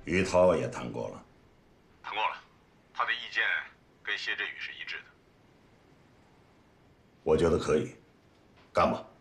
于涛也谈过了。 谈过了，他的意见跟谢振宇是一致的。 我觉得可以，干吧。